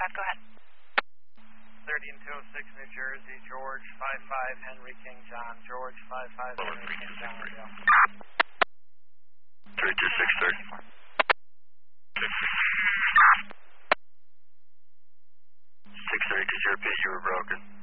Go ahead. 13206 New Jersey, George 55 Henry King John, George 55 Henry King John, 32630. 630, could you repeat? You were broken.